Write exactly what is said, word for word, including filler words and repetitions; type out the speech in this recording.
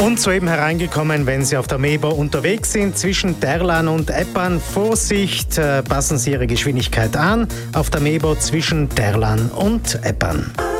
Und soeben hereingekommen, wenn Sie auf der Mebo unterwegs sind, zwischen Derlan und Eppan. Vorsicht, äh, passen Sie Ihre Geschwindigkeit an. Auf der Mebo zwischen Derlan und Eppan.